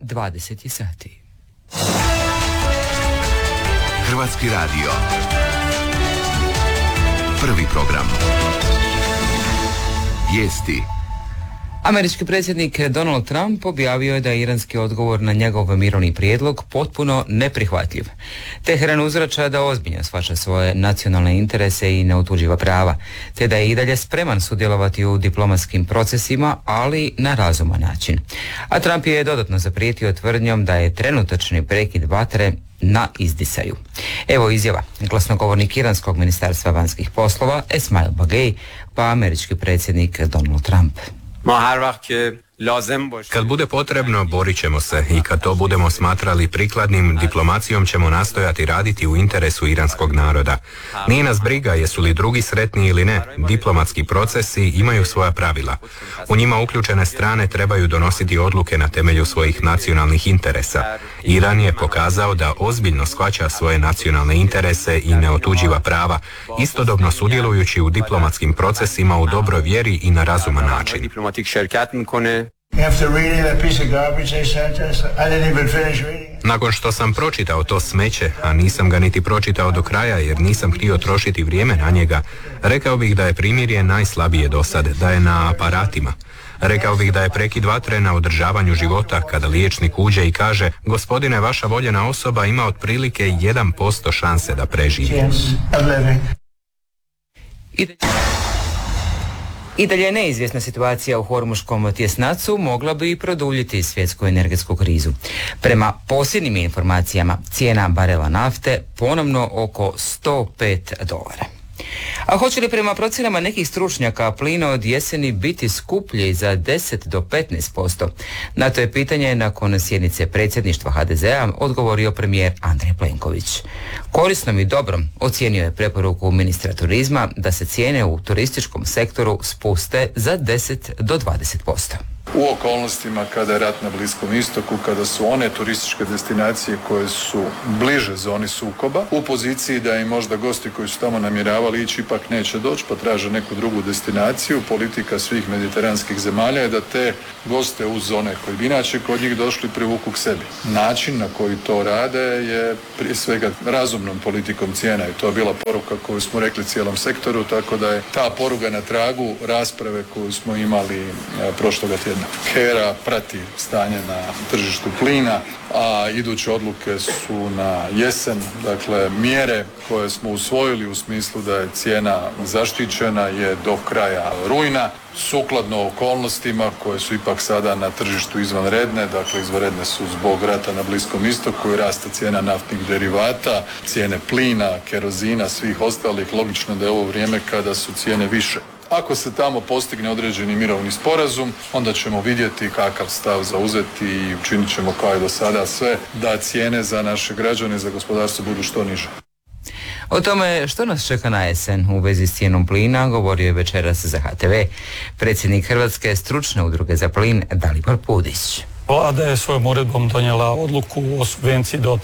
20 sati. Hrvatski radio. Prvi program. Vijesti. Američki predsjednik Donald Trump objavio je da je iranski odgovor na njegov mirovni prijedlog potpuno neprihvatljiv. Teheran uzvraća da ozbiljno shvaća svoje nacionalne interese i neotuđiva prava, te da je i dalje spreman sudjelovati u diplomatskim procesima, ali na razuman način. A Trump je dodatno zaprijetio tvrdnjom da je trenutačni prekid vatre na izdisaju. Evo izjava glasnogovornik iranskog ministarstva vanjskih poslova Esmail Bagej, pa američki predsjednik Donald Trump. Kad bude potrebno, borit ćemo se i kad to budemo smatrali prikladnim, diplomacijom ćemo nastojati raditi u interesu iranskog naroda. Nije nas briga jesu li drugi sretni ili ne, diplomatski procesi imaju svoja pravila. U njima uključene strane trebaju donositi odluke na temelju svojih nacionalnih interesa. Iran je pokazao da ozbiljno shvaća svoje nacionalne interese i neotuđiva prava, istodobno sudjelujući u diplomatskim procesima u dobroj vjeri i na razuman način. Nakon što sam pročitao to smeće, a nisam ga niti pročitao do kraja jer nisam htio trošiti vrijeme na njega, rekao bih da je primirje najslabije do sad, da je na aparatima. Rekao bih da je prekid vatre na održavanju života kada liječnik uđe i kaže: gospodine, vaša voljena osoba ima otprilike 1% šanse da preživi. I dalje neizvjesna situacija u Hormuškom tjesnacu mogla bi produljiti svjetsku energetsku krizu. Prema posljednjim informacijama, cijena barela nafte ponovno oko $105. A hoće li prema procjenama nekih stručnjaka plin od jeseni biti skuplji za 10 do 15%? Na to je pitanje nakon sjednice predsjedništva HDZ-a odgovorio premijer Andrej Plenković. Korisnom i dobrom ocijenio je preporuku ministra turizma da se cijene u turističkom sektoru spuste za 10 do 20%. U okolnostima kada je rat na Bliskom istoku, kada su one turističke destinacije koje su bliže zoni sukoba, u poziciji da i možda gosti koji su tamo namjeravali ići ipak neće doći pa traže neku drugu destinaciju, politika svih mediteranskih zemalja je da te goste uz zone koji bi inače kod njih došli privuku k sebi. Način na koji to rade je prije svega razumnom politikom cijena i to je bila poruka koju smo rekli cijelom sektoru, tako da je ta poruka na tragu rasprave koju smo imali prošloga tjedna. HERA prati stanje na tržištu plina, a iduće odluke su na jesen. Dakle, mjere koje smo usvojili u smislu da je cijena zaštićena je do kraja rujna, sukladno okolnostima koje su ipak sada na tržištu izvanredne. Dakle, izvanredne su zbog rata na Bliskom istoku i rasta cijena naftnih derivata, cijene plina, kerozina, svih ostalih. Logično da je ovo vrijeme kada su cijene više. Ako se tamo postigne određeni mirovni sporazum, onda ćemo vidjeti kakav stav zauzeti i učinit ćemo kao i do sada sve da cijene za naše građane i za gospodarstvo budu što niže. O tome što nas čeka na jesen u vezi s cijenom plina govorio je večeras za HTV predsjednik Hrvatske stručne udruge za plin Dalibor Pudić. Vlada je svojom uredbom donijela odluku o subvenciji do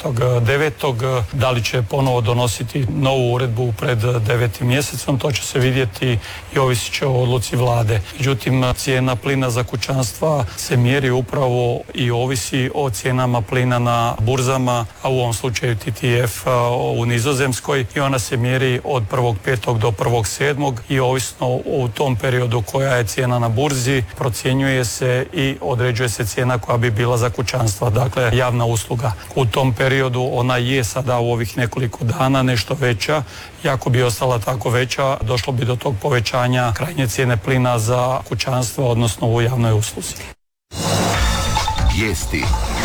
30.9. Da li će ponovo donositi novu uredbu pred 9. mjesecom, to će se vidjeti i ovisit će o odluci Vlade. Međutim, cijena plina za kućanstva se mjeri upravo i ovisi o cijenama plina na burzama, a u ovom slučaju TTF u Nizozemskoj, i ona se mjeri od 1.5. do 1.7. i ovisno u tom periodu koja je cijena na burzi, procjenjuje se i određuje se cijena koja bi bila za kućanstva, dakle javna usluga. U tom periodu ona je sada u ovih nekoliko dana nešto veća i ako bi ostala tako veća, došlo bi do tog povećanja krajnje cijene plina za kućanstva, odnosno u javnoj usluzi. Vijesti.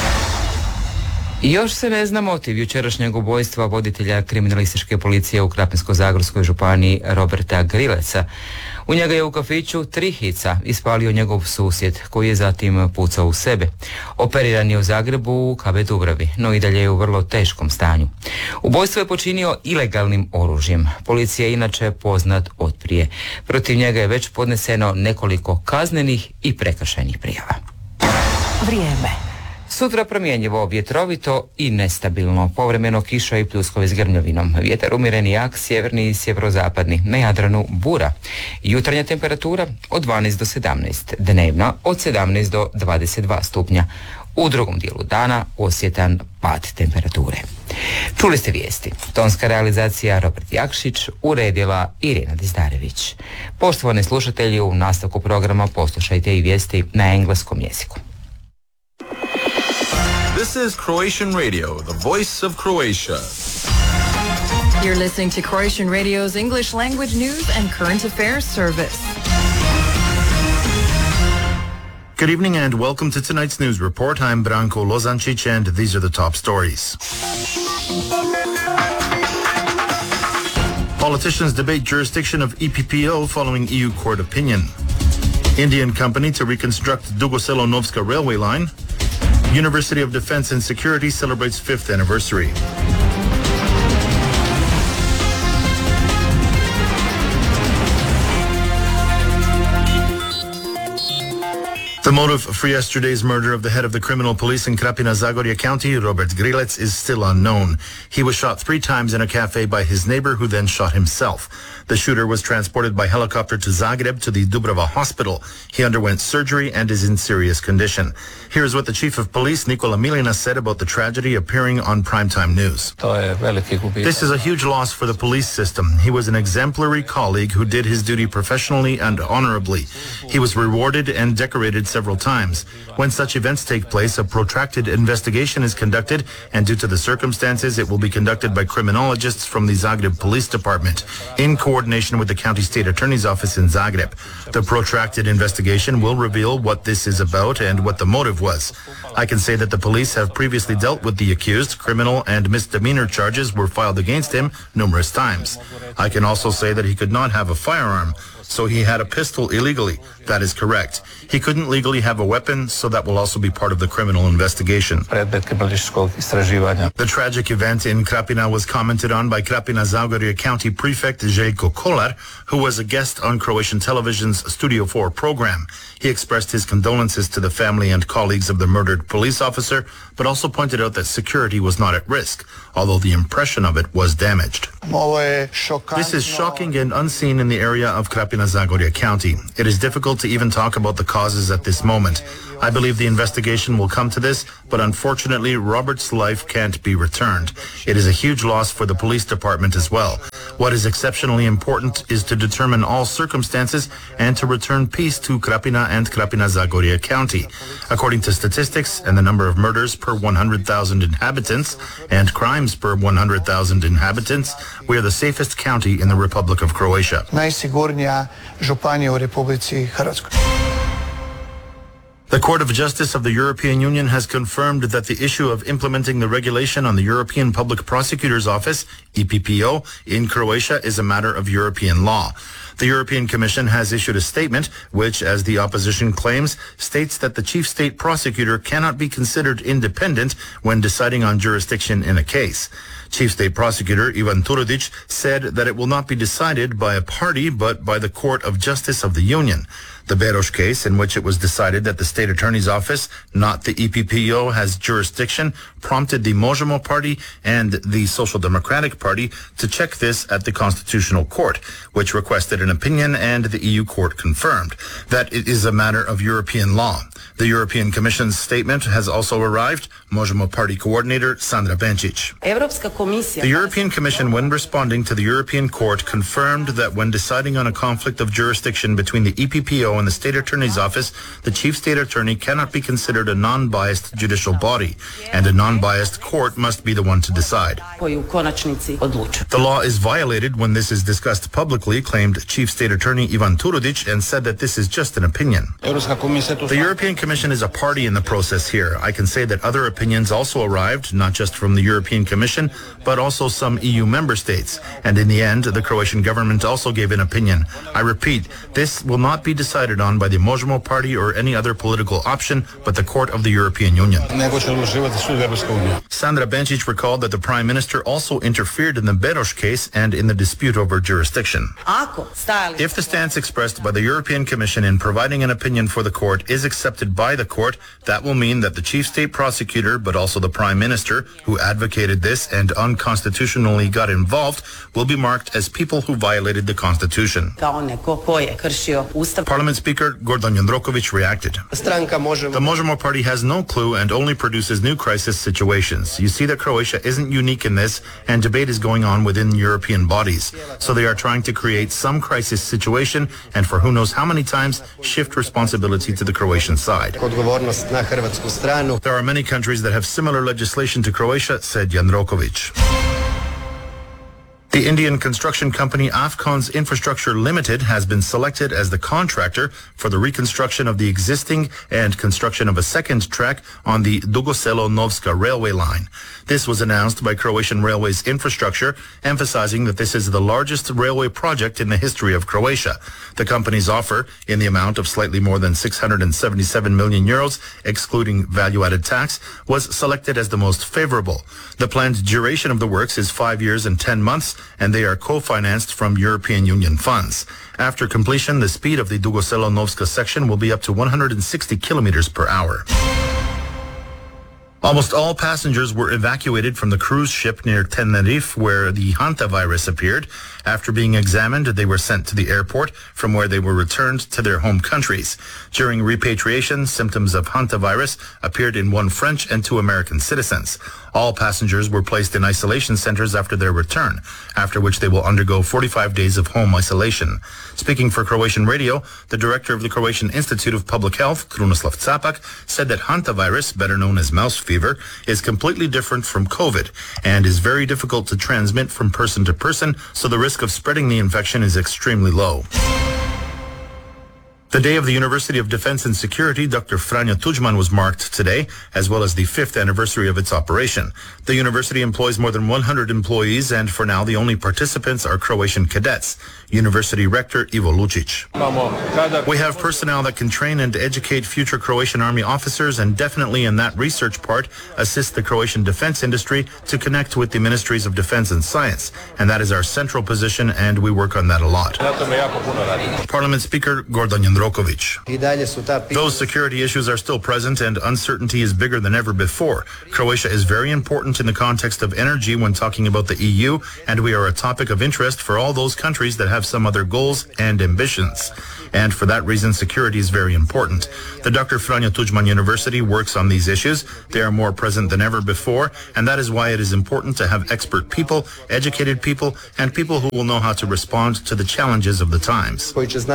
Još se ne zna motiv jučerašnjeg ubojstva voditelja kriminalističke policije u Krapinsko-zagorskoj županiji Roberta Grileca. U njega je u kafiću 3 hica ispalio njegov susjed, koji je zatim pucao u sebe. Operiran je u Zagrebu u KB Dubravi, no i dalje je u vrlo teškom stanju. Ubojstvo je počinio ilegalnim oružjem. Policija je inače poznat od prije. Protiv njega je već podneseno nekoliko kaznenih i prekršajnih prijava. Vrijeme. Sutra promjenjivo, vjetrovito i nestabilno, povremeno kiša i pljuskovi s grmljovinom. Vjetar umjeren jak, sjeverni i sjeverozapadni, na Jadranu bura. Jutarnja temperatura od 12 do 17, dnevna od 17 do 22 stupnja. U drugom dijelu dana osjetan pad temperature. Čuli ste vijesti. Tonska realizacija Robert Jakšić, uredila Irina Dizdarević. Poštovani slušatelji, u nastavku programa poslušajte i vijesti na engleskom jeziku. This is Croatian Radio, the voice of Croatia. You're listening to Croatian Radio's English language news and current affairs service. Good evening and welcome to tonight's news report. I'm Branko Lozancic and these are the top stories. Politicians debate jurisdiction of EPPO following EU court opinion. Indian company to reconstruct Dugoselo-Novska railway line. University of Defense and Security celebrates 5th anniversary. The motive for yesterday's murder of the head of the criminal police in Krapina-Zagorje County, Robert Grilec, is still unknown. He was shot 3 times in a cafe by his neighbor, who then shot himself. The shooter was transported by helicopter to Zagreb to the Dubrava hospital. He underwent surgery and is in serious condition. Here's what the chief of police, Nikola Milina, said about the tragedy appearing on Primetime News. This is a huge loss for the police system. He was an exemplary colleague who did his duty professionally and honorably. He was rewarded and decorated several times. When such events take place, a protracted investigation is conducted, and due to the circumstances, it will be conducted by criminologists from the Zagreb Police Department, in coordination with the County State Attorney's Office in Zagreb. The protracted investigation will reveal what this is about and what the motive was. I can say that the police have previously dealt with the accused. Criminal and misdemeanor charges were filed against him numerous times. I can also say that he could not have a firearm, so he had a pistol illegally. That is correct. He couldn't legally have a weapon, so that will also be part of the criminal investigation. The tragic event in Krapina was commented on by Krapina-Zagorje County Prefect Željko Kolar, who was a guest on Croatian television's Studio 4 program. He expressed his condolences to the family and colleagues of the murdered police officer, but also pointed out that security was not at risk, although the impression of it was damaged. This is shocking and unseen in the area of Krapina-Zagorje County. It is difficult to even talk about the causes at this moment. I believe the investigation will come to this, but unfortunately, Robert's life can't be returned. It is a huge loss for the police department as well. What is exceptionally important is to determine all circumstances and to return peace to Krapina and Krapina-Zagorje County. According to statistics and the number of murders per 100,000 inhabitants and crimes per 100,000 inhabitants, we are the safest county in the Republic of Croatia. Najsigurnija županija u Republici Hrvatskoj. The Court of Justice of the European Union has confirmed that the issue of implementing the regulation on the European Public Prosecutor's Office, EPPO, in Croatia is a matter of European law. The European Commission has issued a statement which, as the opposition claims, states that the chief state prosecutor cannot be considered independent when deciding on jurisdiction in a case. Chief State Prosecutor Ivan Turudic said that it will not be decided by a party but by the Court of Justice of the Union. The Beroš case, in which it was decided that the State Attorney's Office, not the EPPO, has jurisdiction, prompted the Možemo Party and the Social Democratic Party to check this at the Constitutional Court, which requested an opinion, and the EU Court confirmed that it is a matter of European law. The European Commission's statement has also arrived. Možemo Party coordinator Sandra Benčić. The European Commission, when responding to the European Court, confirmed that when deciding on a conflict of jurisdiction between the EPPO and the State Attorney's Office, the Chief State Attorney cannot be considered a non-biased judicial body, and a non-biased court must be the one to decide. The law is violated when this is discussed publicly, claimed Chief State Attorney Ivan Turudic, and said that this is just an opinion. The European Commission is a party in the process here. I can say that other opinions also arrived, not just from the European Commission, but also some EU member states. And in the end, the Croatian government also gave an opinion. I repeat, this will not be decided on by the Možemo Party or any other political option, but the Court of the European Union. Sandra Benčić recalled that the Prime Minister also interfered in the Beroš case and in the dispute over jurisdiction. If the stance expressed by the European Commission in providing an opinion for the court is accepted by the court, that will mean that the chief state prosecutor, but also the prime minister, who advocated this and unconstitutionally got involved, will be marked as people who violated the constitution. Parliament Speaker Gordan Jandrokovic reacted. The Možemo party has no clue and only produces new crisis situations. You see that Croatia isn't unique in this, and debate is going on within European bodies. So they are trying to create some crisis situation and for who knows how many times shift responsibility to the Croatian side. There are many countries that have similar legislation to Croatia, said Jandrokovic. The Indian construction company Afcons Infrastructure Limited has been selected as the contractor for the reconstruction of the existing and construction of a second track on the Dugo Selo-Novska railway line. This was announced by Croatian Railways Infrastructure, emphasizing that this is the largest railway project in the history of Croatia. The company's offer, in the amount of slightly more than 677 million euros, excluding value-added tax, was selected as the most favorable. The planned duration of the works is 5 years and 10 months, and they are co-financed from European Union funds. After completion, the speed of the Dugo Selo-Novska section will be up to 160 kilometers per hour. Almost all passengers were evacuated from the cruise ship near Tenerife where the hantavirus appeared. After being examined, they were sent to the airport from where they were returned to their home countries. During repatriation, symptoms of hantavirus appeared in 1 French and 2 American citizens. All passengers were placed in isolation centers after their return, after which they will undergo 45 days of home isolation. Speaking for Croatian Radio, the director of the Croatian Institute of Public Health, Krunoslav Capak, said that hantavirus, better known as mouse fever, is completely different from COVID and is very difficult to transmit from person to person, so the risk of spreading the infection is extremely low. The day of the University of Defense and Security, Dr. Franjo Tuđman, was marked today, as well as the 5th anniversary of its operation. The university employs more than 100 employees, and for now the only participants are Croatian cadets. University Rector Ivo Lučić. We have personnel that can train and educate future Croatian Army officers, and definitely in that research part assist the Croatian defense industry to connect with the Ministries of Defense and Science. And that is our central position, and we work on that a lot. Parliament Speaker Gordan Jandrokovic. Those security issues are still present and uncertainty is bigger than ever before. Croatia is very important in the context of energy when talking about the EU, and we are a topic of interest for all those countries that have some other goals and ambitions. And for that reason, security is very important. The Dr. Franjo Tuđman University works on these issues. They are more present than ever before, and that is why it is important to have expert people, educated people, and people who will know how to respond to the challenges of the times.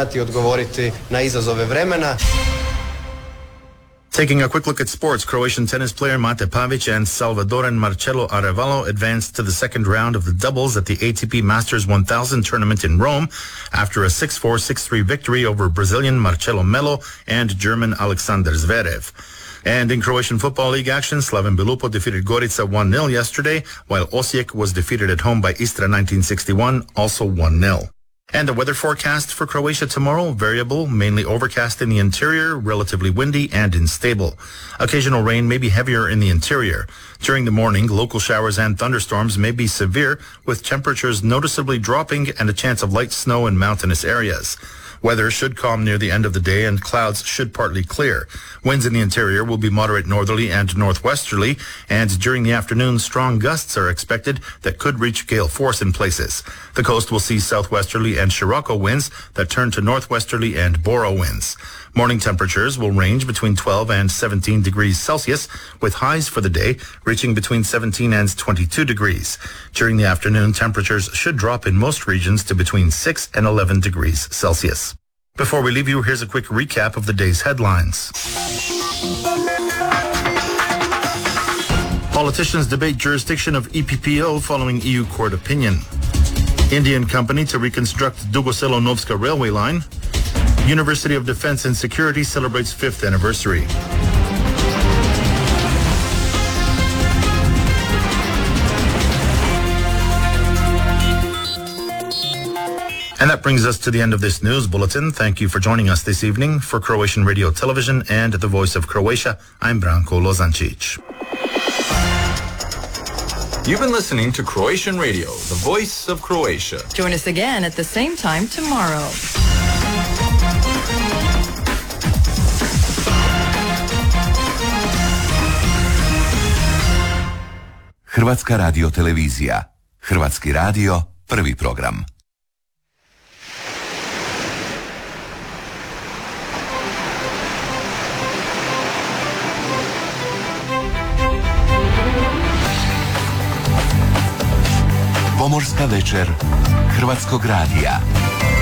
Taking a quick look at sports, Croatian tennis player Mate Pavić and Salvadoran Marcelo Arevalo advanced to the second round of the doubles at the ATP Masters 1000 tournament in Rome after a 6-4, 6-3 victory over Brazilian Marcelo Melo and German Alexander Zverev. And in Croatian Football League action, Slaven Belupo defeated Gorica 1-0 yesterday, while Osijek was defeated at home by Istra 1961, also 1-0. And the weather forecast for Croatia tomorrow, variable, mainly overcast in the interior, relatively windy and unstable. Occasional rain may be heavier in the interior. During the morning, local showers and thunderstorms may be severe, with temperatures noticeably dropping and a chance of light snow in mountainous areas. Weather should calm near the end of the day and clouds should partly clear. Winds in the interior will be moderate northerly and northwesterly, and during the afternoon, strong gusts are expected that could reach gale force in places. The coast will see southwesterly and Scirocco winds that turn to northwesterly and Boro winds. Morning temperatures will range between 12 and 17 degrees Celsius, with highs for the day reaching between 17 and 22 degrees. During the afternoon, temperatures should drop in most regions to between 6 and 11 degrees Celsius. Before we leave you, here's a quick recap of the day's headlines. Politicians debate jurisdiction of EPPO following EU court opinion. Indian company to reconstruct Dugo Selo-Novska railway line. University of Defense and Security celebrates 5th anniversary. And that brings us to the end of this news bulletin. Thank you for joining us this evening. For Croatian Radio Television and the Voice of Croatia, I'm Branko Lozancic. You've been listening to Croatian Radio, the voice of Croatia. Join us again at the same time tomorrow. Hrvatska radiotelevizija. Hrvatski radio, prvi program. Pomorska večer Hrvatskog radija.